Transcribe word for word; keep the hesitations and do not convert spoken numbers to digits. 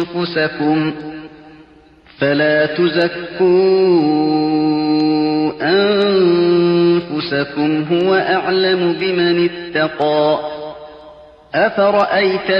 أنفسكم فلا تزكوا أنفسكم هو أعلم بمن اتقى. أفرأيت